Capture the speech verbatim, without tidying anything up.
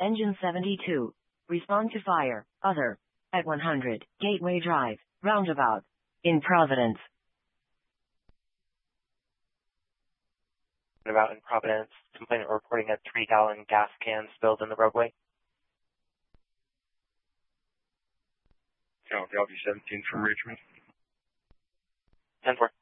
Engine seventy-two. Respond to fire. Other. At one hundred, Gateway Drive, Roundabout. In Providence. Roundabout in Providence. Complainant reporting a three-gallon gas can spilled in the roadway. Copy, L V seventeen from Richmond. ten four.